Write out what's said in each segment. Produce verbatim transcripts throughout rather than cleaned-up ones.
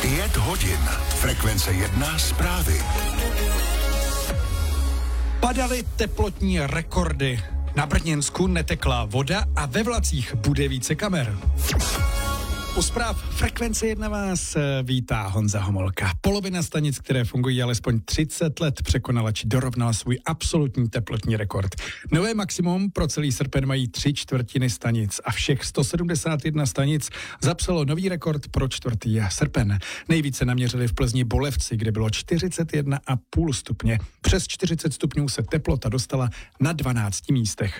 Pět hodin. Frekvence jedna zprávy. Padaly teplotní rekordy. Na Brněnsku netekla voda a ve vlacích bude více kamer. U zpráv Frekvence jedna vás vítá Honza Homolka. Polovina stanic, které fungují alespoň třicet let, překonala či dorovnala svůj absolutní teplotní rekord. Nové maximum pro celý srpen mají tři čtvrtiny stanic a všech sto sedmdesát jedna stanic zapsalo nový rekord pro čtvrtý srpen. Nejvíce naměřili v Plzni Bolevci, kde bylo čtyřicet jedna celá pět stupně. Přes čtyřicet stupňů se teplota dostala na dvanácti místech.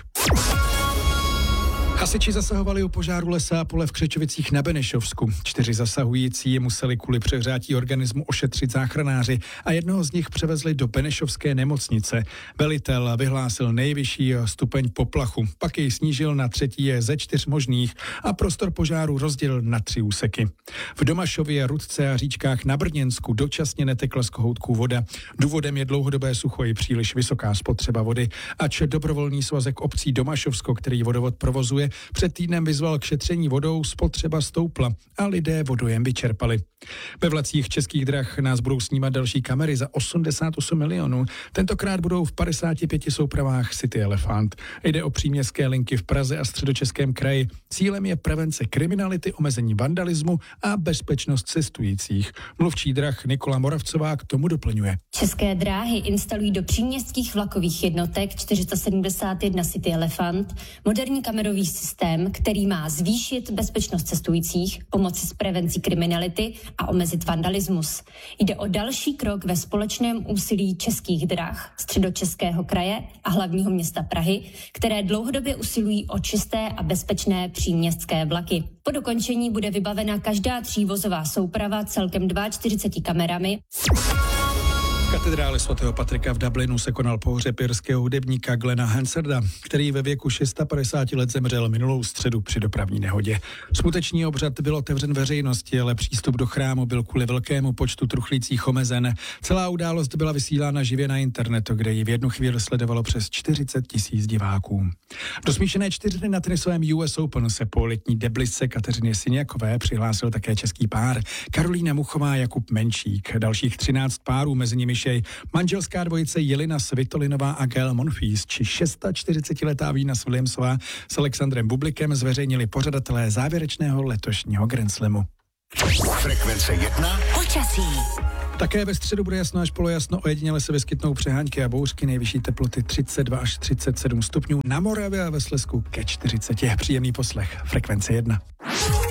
Hasiči zasahovali u požáru lesa a pole v Křečovicích na Benešovsku. Čtyři zasahující museli kvůli přehřátí organismu ošetřit záchranáři a jednoho z nich převezli do Benešovské nemocnice. Velitel vyhlásil nejvyšší stupeň poplachu, pak jej snížil na třetí ze čtyř možných a prostor požáru rozdělil na tři úseky. V Domašově, Rudce a Říčkách na Brněnsku dočasně netekla z kohoutků voda. Důvodem je dlouhodobé sucho i příliš vysoká spotřeba vody, ač dobrovolný svazek obcí Domašovsko, který vodovod provozuje, před týdnem vyzval k šetření vodou, spotřeba stoupla a lidé vodojem vyčerpali. Ve vlacích Českých drah nás budou snímat další kamery za osmdesát osm milionů. Tentokrát budou v padesáti pěti soupravách City Elefant. Jde o příměstské linky v Praze a Středočeském kraji. Cílem je prevence kriminality, omezení vandalismu a bezpečnost cestujících. Mluvčí drah Nikola Moravcová k tomu doplňuje. České dráhy instalují do příměstských vlakových jednotek čtyři sta sedmdesát jedna City Elefant moderní kamerový systém, který má zvýšit bezpečnost cestujících, pomoci s prevencí kriminality a omezit vandalismus. Jde o další krok ve společném úsilí Českých drah, Středočeského kraje a hlavního města Prahy, které dlouhodobě usilují o čisté a bezpečné příměstské vlaky. Po dokončení bude vybavena každá třívozová souprava celkem čtyřiceti dvěma kamerami. V katedrále svatého Patrika v Dublinu se konal pohřeb irského hudebníka Glena Hansarda, který ve věku padesáti šesti let zemřel minulou středu při dopravní nehodě. Smuteční obřad byl otevřen veřejnosti, ale přístup do chrámu byl kvůli velkému počtu truchlících omezen. Celá událost byla vysílána živě na internetu, kde ji v jednu chvíli sledovalo přes čtyřicet tisíc diváků. Do smíšené čtyřhry na tenisovém U S Open se po letní deblisce Kateřině Siniakové přihlásil také český pár Karolína Muchová a Jakub Menšík. Dalších třináct párů, mezi nimi manželská dvojice Jelena Svitolinová a Gael Monfils či čtyřicetišestiletá Venus Williamsová s Alexandrem Bublikem zveřejnili pořadatelé závěrečného letošního Grand Slamu. Frekvence jedna. Počasí. Také ve středu bude jasno až polojasno, ojediněle se vyskytnou přehánky a bouřky, nejvyšší teploty třicet dva až třicet sedm stupňů, na Moravě a ve Slezsku ke čtyřiceti. Příjemný poslech. Frekvence jedna.